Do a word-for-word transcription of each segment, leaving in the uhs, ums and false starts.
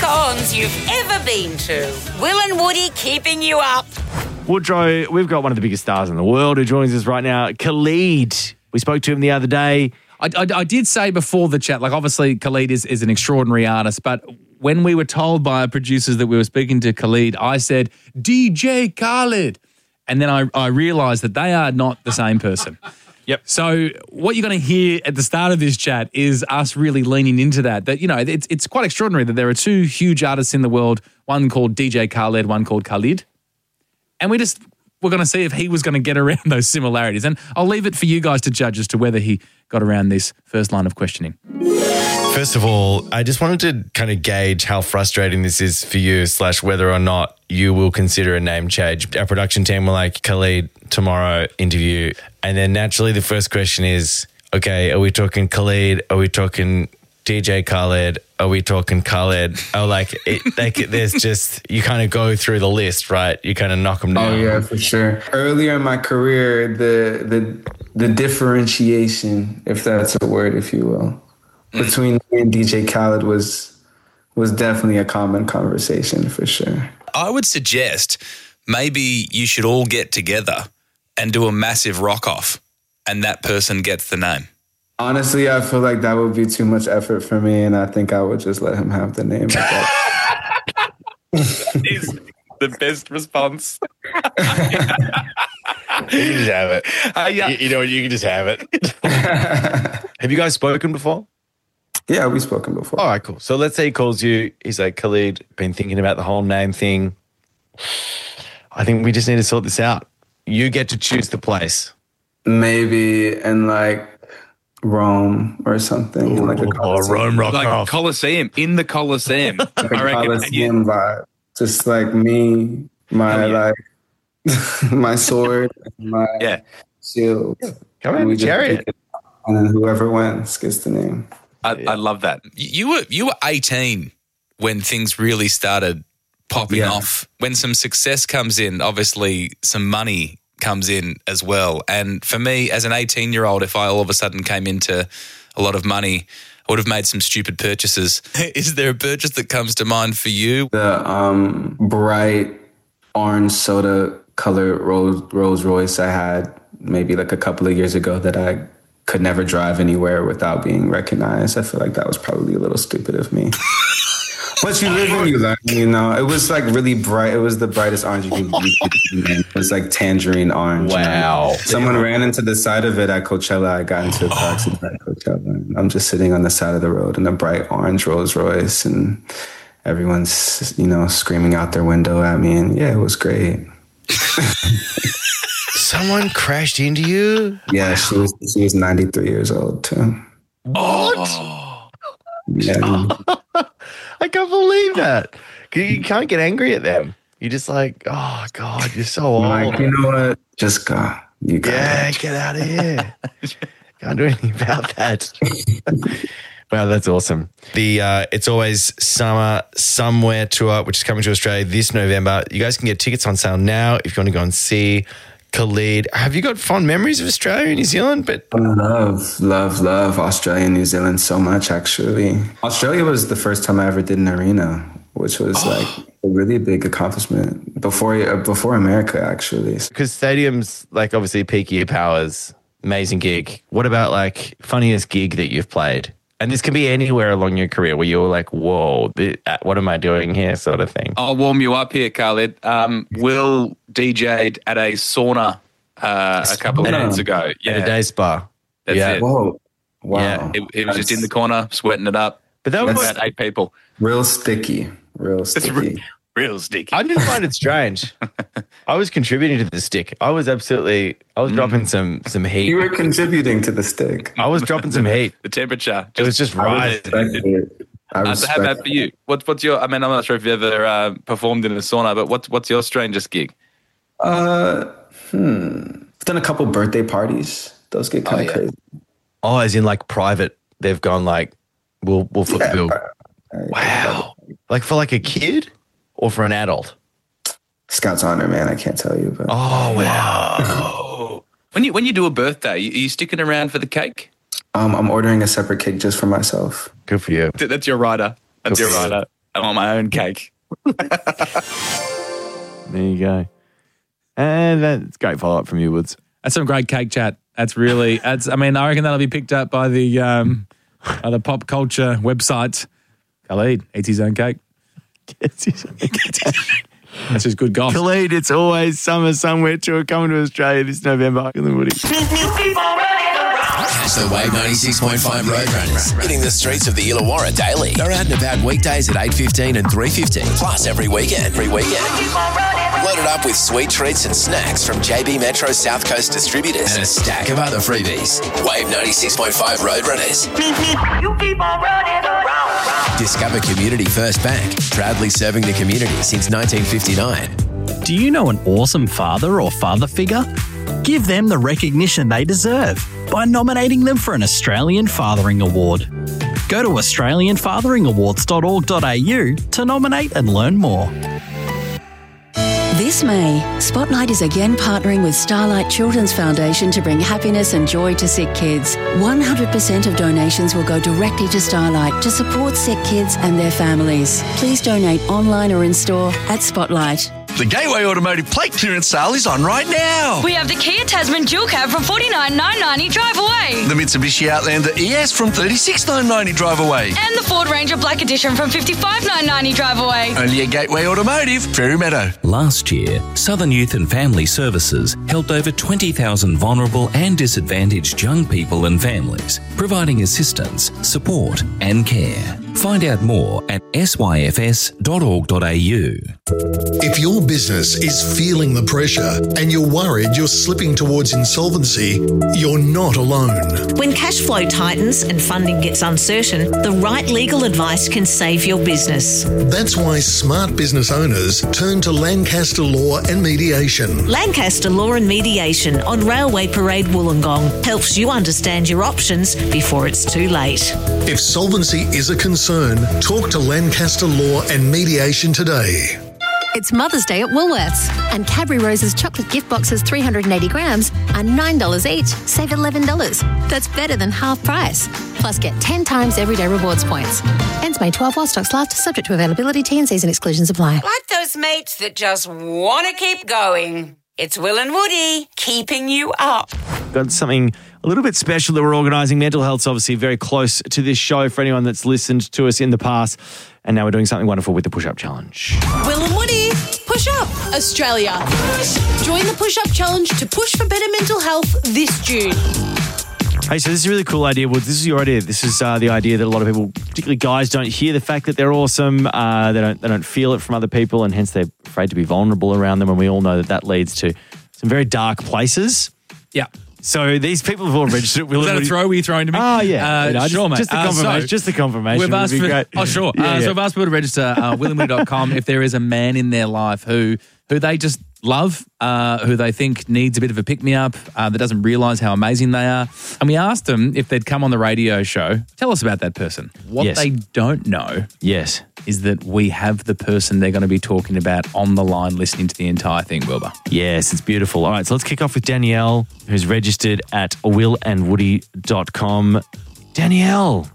cons you've ever been to. Will and Woody keeping you up. Woodrow, we've got one of the biggest stars in the world who joins us right now, Khalid. We spoke to him the other day. I, I, I did say before the chat, like obviously Khalid is, is an extraordinary artist, but when we were told by our producers that we were speaking to Khalid, I said, D J Khaled. And then I, I realised that they are not the same person. Yep. So what you're going to hear at the start of this chat is us really leaning into that. That, you know, it's it's quite extraordinary that there are two huge artists in the world, one called D J Khaled, one called Khalid. And we just, we're going to see if he was going to get around those similarities. And I'll leave it for you guys to judge as to whether he got around this first line of questioning. First of all, I just wanted to kind of gauge how frustrating this is for you, slash whether or not you will consider a name change. Our production team were like, Khalid, tomorrow interview. And then naturally the first question is, okay, are we talking Khalid? Are we talking D J Khaled? Are we talking Khaled? Oh, like, it, like there's just, you kind of go through the list, right? You kind of knock them down. Oh, yeah, for sure. Earlier in my career, the the the differentiation, if that's a word, if you will, between me and D J Khaled was was definitely a common conversation for sure. I would suggest maybe you should all get together and do a massive rock off, and that person gets the name. Honestly, I feel like that would be too much effort for me, and I think I would just let him have the name. That is the best response. You can just have it. Uh, yeah. you, you know what? You can just have it. Have you guys spoken before? Yeah, we've spoken before. All right, cool. So let's say he calls you. He's like, Khalid, been thinking about the whole name thing. I think we just need to sort this out. You get to choose the place. Maybe in like Rome or something. Ooh, like a oh, Rome rock like off. Colosseum, in the Colosseum. Like a I reckon. Colosseum vibe. Just like me, my yeah. like my sword, my Yeah. shield. Come And on, we just chariot. pick it, and then whoever wins gets the name. I, I love that. You were you were eighteen when things really started popping Yeah. off. When some success comes in, obviously some money comes in as well. And for me, as an eighteen-year-old, if I all of a sudden came into a lot of money, I would have made some stupid purchases. Is there a purchase that comes to mind for you? The um, bright orange soda colored Rolls, Rolls Royce I had maybe like a couple of years ago that I could never drive anywhere without being recognized. I feel like that was probably a little stupid of me. But you live and you learn, you know. It was like really bright. It was the brightest orange you could you could It was like tangerine orange. Wow. You know? Someone ran into the side of it at Coachella. I got into a car accident at Coachella. And I'm just sitting on the side of the road in a bright orange Rolls Royce, and everyone's, you know, screaming out their window at me. And yeah, it was great. Someone crashed into you? Yeah, she was she was ninety-three years old too. What? Yeah. I can't believe that. You can't get angry at them. You're just like, oh, God, you're so old. Like, you know what? Just go. You got Yeah, it. get out of here. Can't do anything about that. Wow, that's awesome. The uh, It's Always Summer Somewhere tour, which is coming to Australia this November. You guys can get tickets on sale now if you want to go and see Khalid. Have you got fond memories of Australia and New Zealand? But Love, love, love Australia and New Zealand so much, actually. Australia was the first time I ever did an arena, which was Oh. like a really big accomplishment before uh, before America, actually. because stadiums, like obviously peak year powers, amazing gig. What about like funniest gig that you've played? And this can be anywhere along your career where you were like, whoa, th- uh, what am I doing here sort of thing. I'll warm you up here, Khalid. Um, Will D J'd at a sauna uh, a couple of Sauna? nights ago. At Yeah, a day spa. that's yeah. it. Whoa. Wow. Yeah, He, he was just in the corner, sweating it up. But that With was, about eight people. Real sticky. Real sticky. real- Real sticky. I didn't find it strange. I was contributing to the stick. I was absolutely, I was dropping some some heat. You were contributing to the stick. I was dropping some heat. The temperature. It was just I right. respect it. I Uh, so respect how about for it. you? What, what's your? I mean, I'm not sure if you ever uh, performed in a sauna, but what's what's your strangest gig? Uh, hmm. I've done a couple birthday parties. Those get kind of yeah. crazy. Oh, as in like private, they've gone like, we'll, we'll foot the bill. Wow. Like for like a kid or for an adult? Scout's honor, man. I can't tell you, but Oh, wow. Oh, when you when you do a birthday, are you sticking around for the cake? um, I'm ordering a separate cake just for myself. Good for you. That's your rider. That's your rider. I want my own cake. There you go. And that's great follow-up from you, Woods. That's some great cake chat. That's really, that's. I mean, I reckon that'll be picked up by the um, by the pop culture website. Khalid eats his own cake. That's just good gossip. Khalid, it's always summer somewhere tour coming to Australia this November. In the Woody. Catch the Wave ninety-six point five Roadrunners hitting the streets of the Illawarra daily. They're out and about weekdays at eight fifteen and three fifteen, plus every weekend. Every weekend. Loaded up with sweet treats and snacks from J B Metro South Coast distributors and a stack of other freebies. Wave ninety-six point five Roadrunners. You keep on running around. Discover Community First Bank, proudly serving the community since nineteen fifty-nine. Do you know an awesome father or father figure? Give them the recognition they deserve by nominating them for an Australian Fathering Award. Go to australian fathering awards dot org dot a u to nominate and learn more. This May, Spotlight is again partnering with Starlight Children's Foundation to bring happiness and joy to sick kids. one hundred percent of donations will go directly to Starlight to support sick kids and their families. Please donate online or in store at Spotlight. The Gateway Automotive plate clearance sale is on right now. We have the Kia Tasman Dual Cab from forty-nine thousand nine hundred ninety drive away. The Mitsubishi Outlander E S from thirty-six thousand nine hundred ninety drive away. And the Ford Ranger Black Edition from fifty-five thousand nine hundred ninety drive away. Only at Gateway Automotive, Fairy Meadow. Last year, Southern Youth and Family Services helped over twenty thousand vulnerable and disadvantaged young people and families, providing assistance, support and care. Find out more at s y f s dot org dot a u. If your business is feeling the pressure and you're worried you're slipping towards insolvency, you're not alone. When cash flow tightens and funding gets uncertain, the right legal advice can save your business. That's why smart business owners turn to Lancaster Law and Mediation. Lancaster Law and Mediation on Railway Parade Wollongong helps you understand your options before it's too late. If solvency is a concern, talk to Lancaster Law and Mediation today. It's Mother's Day at Woolworths, and Cadbury Rose's chocolate gift boxes three hundred eighty grams are nine dollars each. Save eleven dollars. That's better than half price. Plus, get ten times everyday rewards points. Ends May twelfth while stocks last, subject to availability, T and Cs and exclusions apply. Like those mates that just want to keep going. It's Will and Woody keeping you up. Got something a little bit special that we're organising. Mental health's obviously very close to this show for anyone that's listened to us in the past. And now we're doing something wonderful with the Push-Up Challenge. Will and Woody, Push Up Australia. Join the Push Up Challenge to push for better mental health this June. Hey, so this is a really cool idea. Well, this is your idea. This is uh, the idea that a lot of people, particularly guys, don't hear the fact that they're awesome. Uh, they don't they don't feel it from other people, and hence they're afraid to be vulnerable around them. And we all know that that leads to some very dark places. Yeah. So these people have all registered. Was that a throw were you throwing to me? Oh, yeah. Uh, You know, sure, just, mate. just the Uh, confirmation. so just the confirmation We've would asked be for, great. oh, sure. Yeah, uh, yeah. So I've asked people to register uh, will and woody dot com if there is a man in their life who who they just love, uh, who they think needs a bit of a pick-me-up, uh, that doesn't realise how amazing they are. And we asked them if they'd come on the radio show. Tell us about that person. What Yes. they don't know yes. is that we have the person they're going to be talking about on the line listening to the entire thing, Wilbur. Yes, it's beautiful. All right, so let's kick off with Danielle, who's registered at will and woody dot com. Danielle.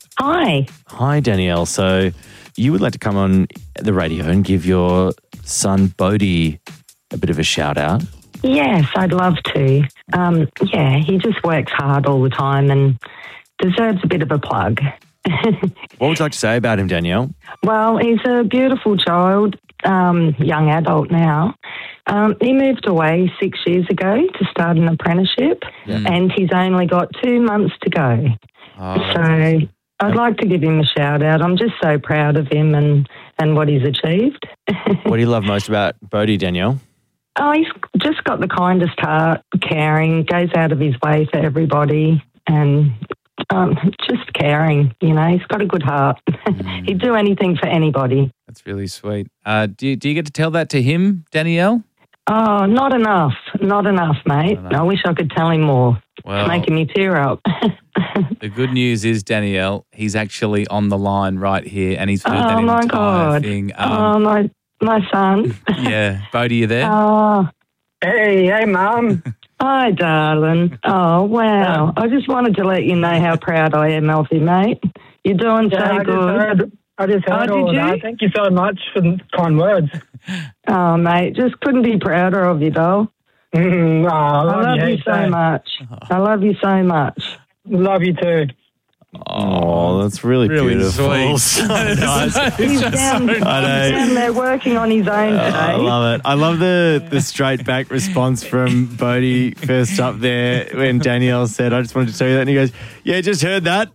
Hi. Hi, Danielle. So you would like to come on the radio and give your son, Bodhi, a bit of a shout out. Yes, I'd love to. Um, yeah, he just works hard all the time and deserves a bit of a plug. What would you like to say about him, Danielle? Well, he's a beautiful child, um, young adult now. Um, he moved away six years ago to start an apprenticeship, Yeah. and he's only got two months to go. Oh, So I'd like to give him a shout out. I'm just so proud of him and, and what he's achieved. What do you love most about Bodhi, Danielle? Oh, he's just got the kindest heart, caring, goes out of his way for everybody, and um, just caring, you know. He's got a good heart. Mm. He'd do anything for anybody. That's really sweet. Uh, do, you, do you get to tell that to him, Danielle? Oh, not enough. Not enough, mate. I wish I could tell him more. Well- It's making me tear up. The good news is, Danielle, he's actually on the line right here, and he's heard that Oh, my entire God. thing. oh, my my son. Yeah, Bodhi, you there? Oh. Hey, hey, Mum. Hi, darling. Oh, wow. I just wanted to let you know how proud I am of you, mate. You're doing Yeah, so I just good. heard, I just heard Oh, all of did you? that. Thank you so much for the kind words. Oh, mate, just couldn't be prouder of you, doll. Mm, oh, I I love, love you, you so heaps, eh? much. I love you so much. Love you too. Oh, that's really, Really beautiful. sweet. So nice. He's down, he's I know. down there working on his own today. I love it. I love the the straight back response from Bodie first up there when Danielle said, I just wanted to tell you that. And he goes, yeah, just heard that.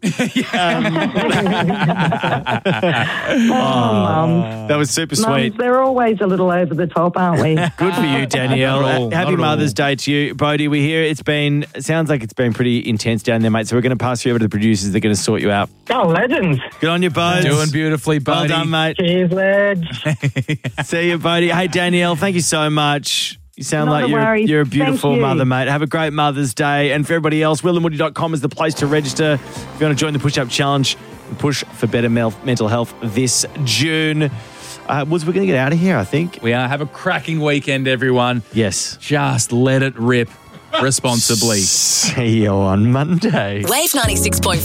Um, Oh, Mum. that was super Mums, sweet. they're always a little over the top, aren't we? Good for you, Danielle. Not at all, Happy not at Mother's all. Day to you. Bodie, we hear it's been, it sounds like it's been pretty intense down there, mate. So we're going to pass you over to the producers. They're going to sort you out. Oh, legends. Good on you, Bodes. Doing beautifully, Well buddy. done, mate. Cheers, lads. See you, Bodie. Hey, Danielle, thank you so much. You sound Not like a you're, worry. you're a Thank beautiful you. mother, mate. Have a great Mother's Day. And for everybody else, will and woody dot com is the place to register. If you want to join the Push Up Challenge and push for better mel- mental health this June. Uh, Woods, we're going to get out of here, I think. We are. Have a cracking weekend, everyone. Yes. Just let it rip responsibly. See you on Monday. Wave ninety-six point